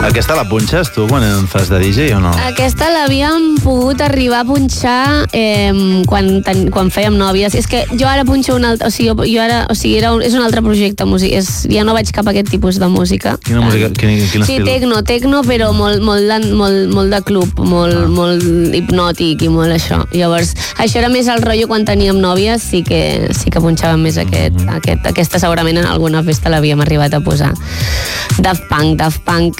Aquesta la punxes tu quan fas de DJ o no? Aquesta l'havíem pogut arribar a punxar quan fèiem nòvies. És que jo ara punxo un altre... és un altre projecte. Ja no vaig cap a aquest tipus de música. Quina música? Quin estil? Sí, tecno, però molt de club, molt hipnòtic i molt això. Llavors, això era més el rotllo quan teníem nòvies, sí que punxàvem més aquesta segurament en alguna festa l'havíem arribat a posar. Daft Punk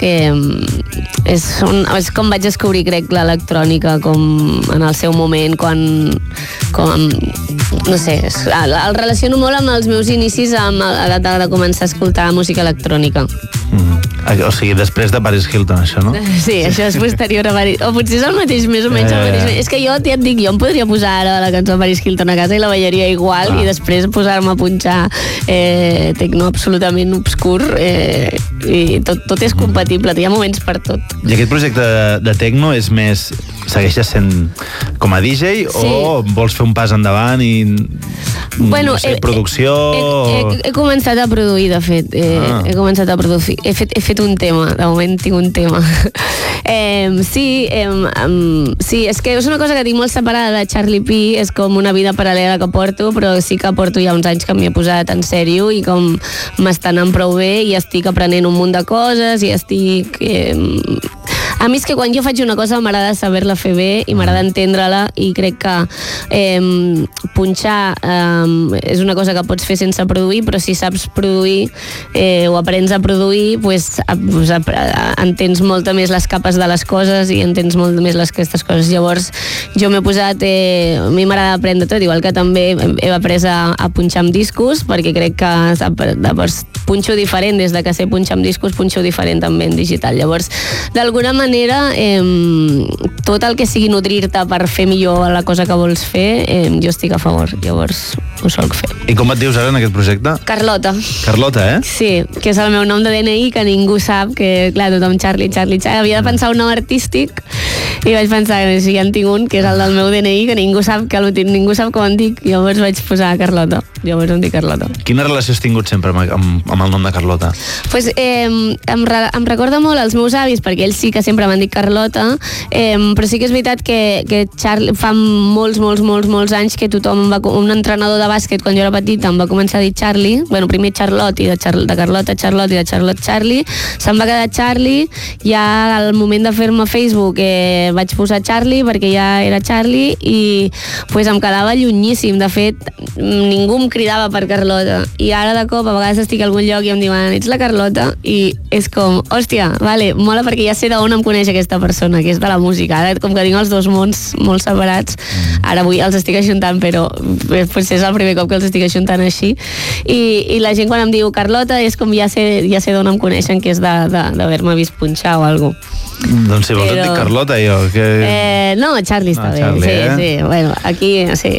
és com vaig descobrir, crec, l'electrònica com en el seu moment, quan no sé, el relaciono molt amb els meus inicis de començar a escoltar música electrònica. O sigui, després de Paris Hilton, això, no? Sí, això és posterior a Paris... O potser és el mateix, més o menys el mateix. És que ja et dic, jo em podria posar ara la cançó de Paris Hilton a casa i la ballaria igual i després posar-me a punxar tecno absolutament obscur i tot és compatible, hi ha moments per tot. I aquest projecte de tecno és més... Segueixes sent com a DJ o vols fer un pas endavant i... no sé, producció... He començat a produir, de fet. He començat a produir. He fet un tema. De moment tinc un tema. Sí, és que és una cosa que tinc molt separada de Charlie P. És com una vida paral·lela que porto, però sí que porto ja uns anys que m'hi he posat en sèrio i com m'està anant prou bé i estic aprenent un munt de coses i estic... A mi és que quan jo faig una cosa m'agrada saber-la fer bé i m'agrada entendre-la i crec que punxar és una cosa que pots fer sense produir, però si saps produir o aprens a produir, entens molta més les capes de les coses i entens molt més aquestes coses. Llavors jo m'he posat... a mi m'agrada aprendre tot, igual que també he après a punxar amb discos, perquè crec que punxo diferent, des de que sé punxar amb discos, punxo diferent també en digital. Llavors, d'alguna manera, tot el que sigui nodrir-te per fer millor la cosa que vols fer, jo estic a favor, llavors ho solc fer. I com et dius ara en aquest projecte? Carlota. Carlota, Sí, que és el meu nom de DNI, que ningú sap, que clar, tothom Charlie. Havia de pensar un nom artístic i vaig pensar que si ja en tinc un, que és el del meu DNI, que ningú sap com em dic, llavors vaig posar Carlota. Llavors em dic Carlota. Quina relació has tingut sempre amb el nom de Carlota? Pues, em recorda molt els meus avis, perquè ells sí que sempre m'han dit Carlota, però sí que és veritat que Charlie, fa molts anys que tothom, un entrenador de bàsquet quan jo era petita em va començar a dir Charlie, bueno, primer Charlotte i de Carlota Charlotte i de Charlotte Charlie, se'm va quedar Charlie, ja al moment de fer-me Facebook vaig posar Charlie perquè ja era Charlie i pues, em quedava llunyíssim, de fet ningú em cridava per Carlota i ara de cop a vegades estic a algun lloc i em diuen ets la Carlota i és com, hòstia, vale, mola perquè ja sé d'on em coneix aquesta persona, que és de la música, ara com que tinc els dos mons molt separats, ara avui els estic ajuntant, però potser és el primer cop que els estic ajuntant així i la gent quan em diu Carlota és com ja sé d'on em coneixen, que és d'haver-me vist punxar o alguna cosa. Doncs si vols et dic Carlota jo que... No, Charlie està bé, Charlie, sí, bueno, aquí sí.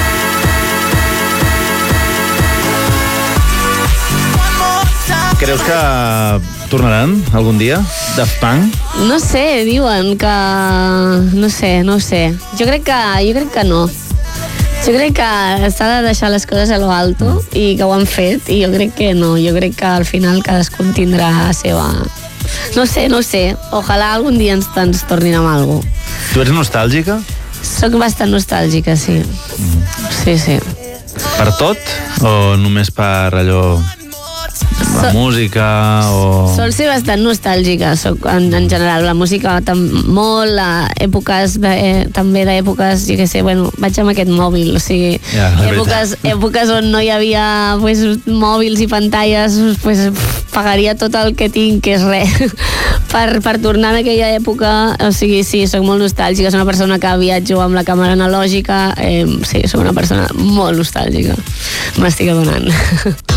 Creus que tornaran algun dia Daft Punk? No sé, diuen que... No sé. Jo crec que no. Jo crec que s'ha de deixar les coses a lo alto i que ho han fet i jo crec que no. Jo crec que al final cadascun tindrà la seva... No sé. Ojalà algun dia ens tornin amb alguna cosa. Tu ets nostàlgica? Soc bastant nostàlgica, sí. Sí. Per tot? O només per allò... la música o... Sol ser bastant nostàlgica, soc en general, la música molt, èpoques també d'èpoques, jo què sé, bueno, vaig amb aquest mòbil, o sigui, èpoques on no hi havia pues, mòbils i pantalles, pues, pagaria tot el que tinc, que és res, per tornar a aquella època, o sigui, sí, soc molt nostàlgica, soc una persona que viatjo amb la càmera analògica, sí, soc una persona molt nostàlgica, m'estic adonant.